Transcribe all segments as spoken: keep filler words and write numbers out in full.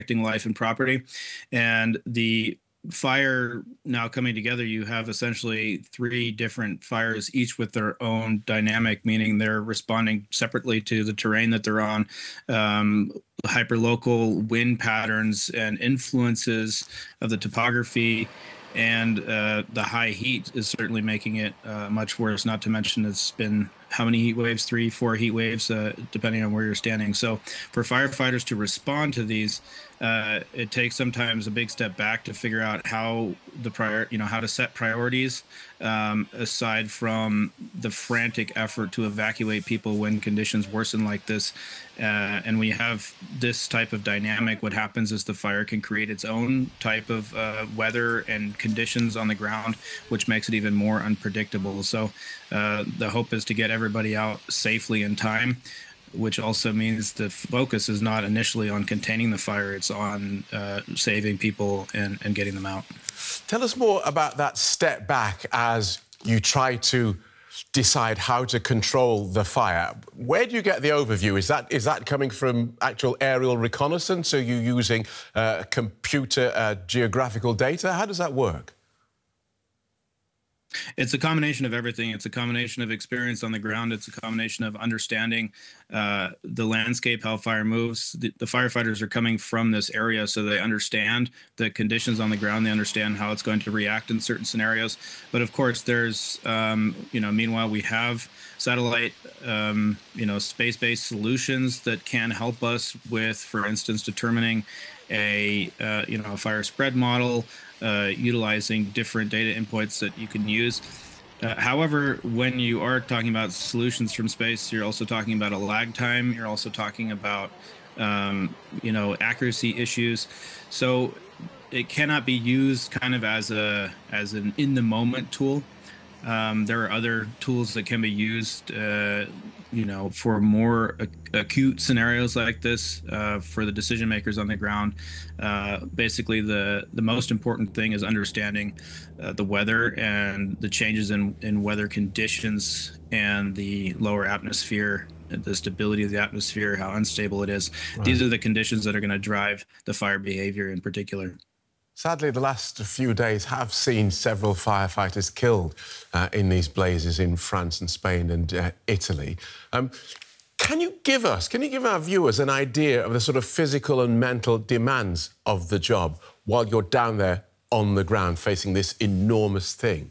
protecting life and property. And the fire now coming together, you have essentially three different fires, each with their own dynamic, meaning they're responding separately to the terrain that they're on. Um, hyperlocal wind patterns and influences of the topography, and uh, the high heat is certainly making it uh, much worse. Not to mention it's been how many heat waves? Three, four heat waves, uh, depending on where you're standing. So for firefighters to respond to these, uh, it takes sometimes a big step back to figure out how the prior, you know, how to set priorities, um, aside from the frantic effort to evacuate people when conditions worsen like this. Uh, and we have this type of dynamic. What happens is the fire can create its own type of uh, weather and conditions on the ground, which makes it even more unpredictable. So uh, the hope is to get everybody out safely in time, which also means the focus is not initially on containing the fire, it's on uh, saving people and, and getting them out. Tell us more about that step back as you try to decide how to control the fire. Where do you get the overview? Is that is that coming from actual aerial reconnaissance? Are you using uh, computer uh, geographical data? How does that work? It's a combination of everything. It's a combination of experience on the ground. It's a combination of understanding uh, the landscape, how fire moves. The, the firefighters are coming from this area, so they understand the conditions on the ground. They understand how it's going to react in certain scenarios. But of course, there's, um, you know, meanwhile, we have satellite, um, you know, space-based solutions that can help us with, for instance, determining a, uh, you know, a fire spread model, Uh, utilizing different data inputs that you can use. Uh, however, when you are talking about solutions from space, you're also talking about a lag time. You're also talking about, um, you know, accuracy issues. So it cannot be used kind of as a as an in the moment tool. Um, there are other tools that can be used, uh, you know, for more ac acute scenarios like this, uh, for the decision makers on the ground. Uh, basically, the the most important thing is understanding uh, the weather and the changes in, in weather conditions and the lower atmosphere, the stability of the atmosphere, how unstable it is. Right. These are the conditions that are going to drive the fire behavior in particular. Sadly, the last few days have seen several firefighters killed uh, in these blazes in France and Spain and uh, Italy. Um, can you give us, can you give our viewers an idea of the sort of physical and mental demands of the job while you're down there on the ground facing this enormous thing?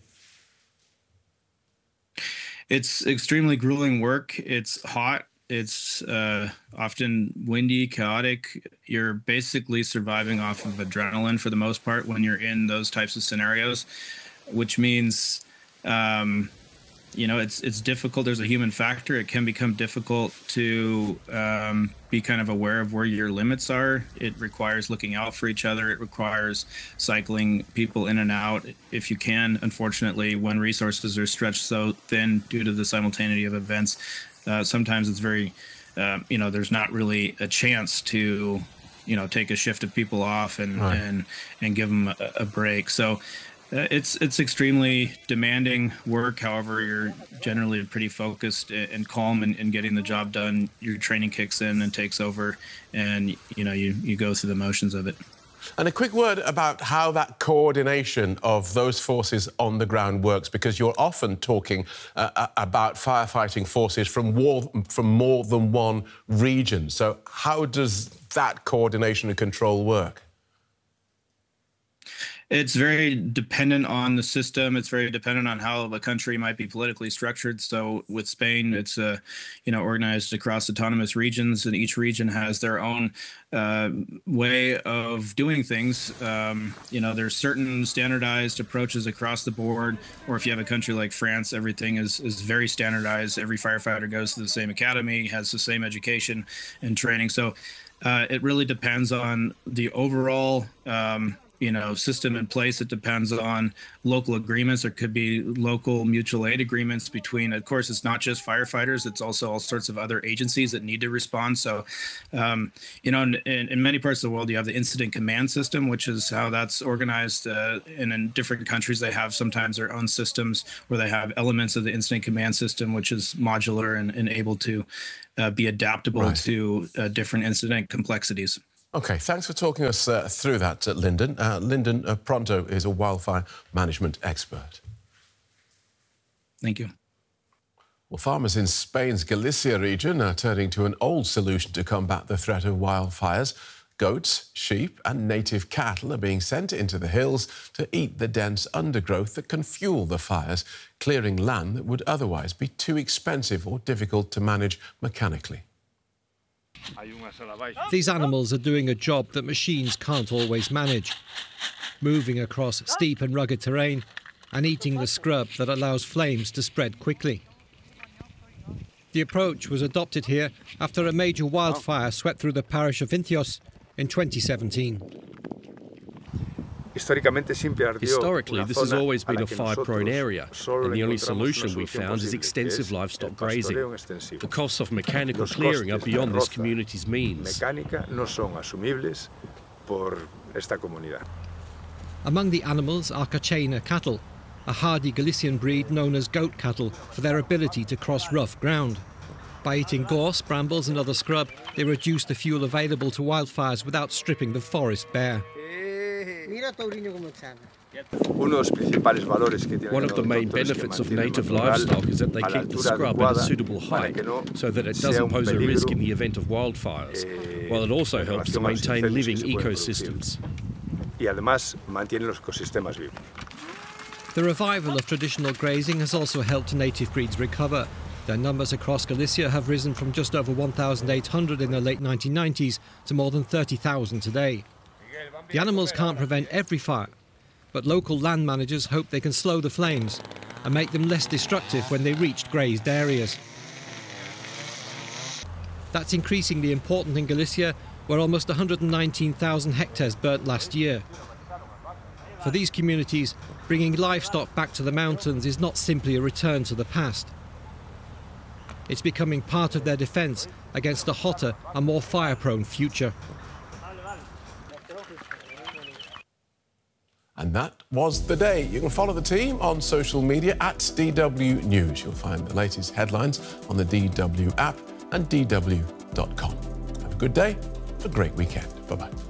It's extremely grueling work. It's hot. It's uh, often windy, chaotic. You're basically surviving off of adrenaline for the most part when you're in those types of scenarios, which means, um, you know, it's it's difficult. There's a human factor. It can become difficult to um, be kind of aware of where your limits are. It requires looking out for each other. It requires cycling people in and out if you can. Unfortunately, when resources are stretched so thin due to the simultaneity of events, Uh, sometimes it's very, uh, you know, there's not really a chance to, you know, take a shift of people off and right. and and give them a, a break. So uh, it's it's extremely demanding work. However, you're generally pretty focused and calm in, in getting the job done. Your training kicks in and takes over, and you know you you go through the motions of it. And a quick word about how that coordination of those forces on the ground works, because you're often talking uh, about firefighting forces from, war, from more than one region. So how does that coordination and control work? It's very dependent on the system. It's very dependent on how the country might be politically structured. So with Spain, it's uh, you know organized across autonomous regions, and each region has their own uh, way of doing things. Um, you know, there's certain standardized approaches across the board. Or if you have a country like France, everything is is very standardized. Every firefighter goes to the same academy, has the same education and training. So uh, it really depends on the overall Um, you know, system in place. It depends on local agreements. There could be local mutual aid agreements between, of course, it's not just firefighters, it's also all sorts of other agencies that need to respond. So, um, you know, in, in many parts of the world, you have the incident command system, which is how that's organized. Uh, and in different countries, they have sometimes their own systems where they have elements of the incident command system, which is modular and, and able to uh, be adaptable right. to uh, different incident complexities. OK, thanks for talking us uh, through that, uh, Lyndon. Uh, Lyndon uh, Pronto is a wildfire management expert. Thank you. Well, farmers in Spain's Galicia region are turning to an old solution to combat the threat of wildfires. Goats, sheep and native cattle are being sent into the hills to eat the dense undergrowth that can fuel the fires, clearing land that would otherwise be too expensive or difficult to manage mechanically. These animals are doing a job that machines can't always manage, moving across steep and rugged terrain and eating the scrub that allows flames to spread quickly. The approach was adopted here after a major wildfire swept through the parish of Vincios in twenty seventeen. Historically, this has always been a fire-prone area, and the only solution we found is extensive livestock grazing. The costs of mechanical clearing are beyond this community's means. Among the animals are Cachena cattle, a hardy Galician breed known as goat cattle for their ability to cross rough ground. By eating gorse, brambles and other scrub, they reduce the fuel available to wildfires without stripping the forest bare. One of the main benefits of native livestock is that they keep the scrub at a suitable height so that it doesn't pose a risk in the event of wildfires, while it also helps to maintain living ecosystems. The revival of traditional grazing has also helped native breeds recover. Their numbers across Galicia have risen from just over one thousand eight hundred in the late nineteen nineties to more than thirty thousand today. The animals can't prevent every fire, but local land managers hope they can slow the flames and make them less destructive when they reach grazed areas. That's increasingly important in Galicia, where almost one hundred nineteen thousand hectares burnt last year. For these communities, bringing livestock back to the mountains is not simply a return to the past. It's becoming part of their defence against a hotter and more fire-prone future. And that was the day. You can follow the team on social media at D W News. You'll find the latest headlines on the D W app and D W dot com. Have a good day, a great weekend. Bye-bye.